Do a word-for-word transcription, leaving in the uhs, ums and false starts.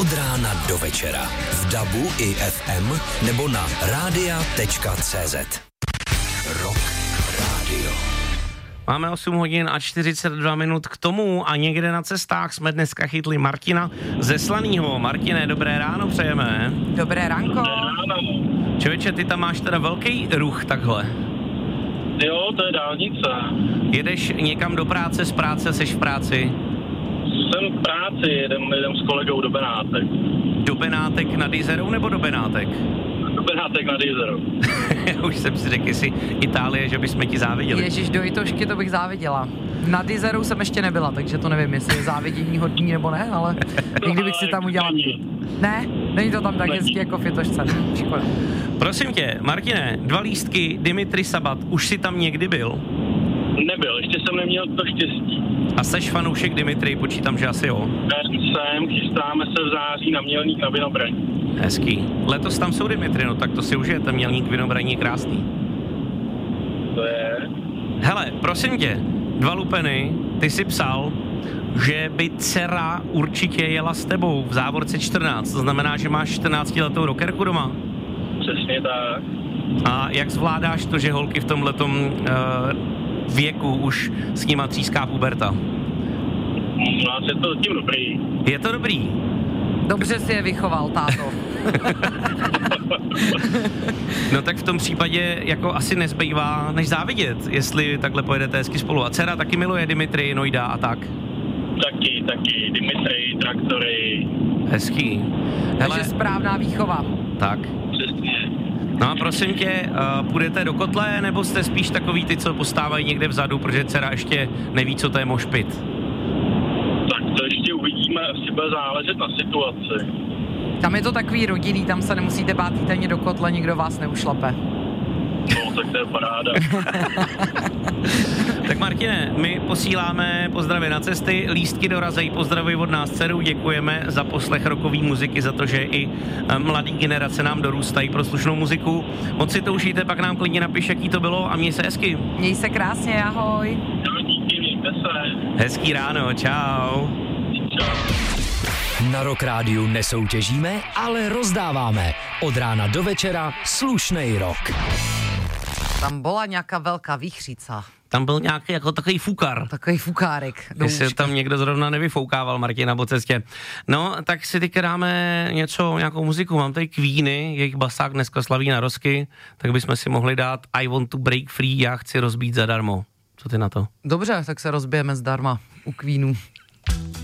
Od rána do večera. V dabu i ef em nebo na rádia tečka cé zet. Rock Radio. Máme osm hodin a čtyřicet dva minut k tomu a někde na cestách jsme dneska chytli Martina ze Slanýho. Martine, dobré ráno přejeme. Dobré ránko. Člověče, ty tam máš teda velký ruch takhle. Jo, to je dálnice. Jedeš někam do práce, z práce, seš v práci? Jsem v práci, jedem, jedem s kolegou do Benátek. Do Benátek nad Jizerou nebo do Benátek? Do Benátek nad Jizerou. Už jsem si řekl, jestli Itálie, že bychom ti záviděli. Ježiš, do Itošky to bych záviděla. Nad Jizerou jsem ještě nebyla, takže to nevím, jestli je závidění hodný nebo ne, ale někdy bych si tam udělala. Ne, není to tam tak hezky jako v Itošce. Škoda. Prosím tě, Martine, dva lístky, Dimitri Sabat, už jsi tam někdy byl? Nebyl, ještě jsem neměl to štěstí. A seš fanoušek Dimitri, počítám, že asi jo. Jsem, chystáme se v září na Mělník na Vinobraň. Hezký. Letos tam jsou Dimitri, no tak to si užijete, Mělník Vinobraní je krásný. To je... Hele, prosím tě, dva lupeny, ty jsi psal, že by dcera určitě jela s tebou v závorce čtrnáct, to znamená, že máš čtrnáctiletou rockerku doma. Přesně tak. A jak zvládáš to, že holky v tomhletom uh, věku už s nima tříská puberta? U nás je to tím dobrý. Je to dobrý? Dobře si je vychoval, táto. No tak v tom případě jako asi nezbývá než závidět, jestli takhle pojedete hezky spolu. A dcera taky miluje Dimitri, Nojda a tak. Taky, taky, Dimitri, traktory. Hezký. Hele, Takže správná výchova. tak. Přesně. No a prosím tě, uh, půjdete do kotle, nebo jste spíš takový ty, co postávají někde vzadu, protože dcera ještě neví, co to je mošpit? Tak to ještě uvidíme, asi bude záležet na situaci. Tam je to takový rodinný, tam se nemusíte bát jít ani do kotle, nikdo vás neušlape. No, tak to je paráda. Tak Martine, my posíláme pozdravy na cesty, lístky dorazejí, pozdravuj od nás dceru, děkujeme za poslech rockové muziky, za to, že i mladý generace nám dorůstají pro slušnou muziku. Moc si to užijte, pak nám klidně napiš, jaký to bylo a měj se hezky. Měj se krásně, ahoj. No, díky, mějte se. Hezký ráno, čau. Čau. Na Rock Rádiu nesoutěžíme, ale rozdáváme. Od rána do večera slušnej rock. Tam byla nějaká velká výchřica. Tam byl nějaký jako takový fukar. Takový fukárek. Jestli tam někdo zrovna nevyfoukával Martina po cestě. No, tak si teď dáme něco, nějakou muziku. Mám tady Queeny, jejich basák dneska slaví narozky, tak bychom si mohli dát I want to break free, já chci rozbít zadarmo. Co ty na to? Dobře, tak se rozbijeme zdarma u Queenů.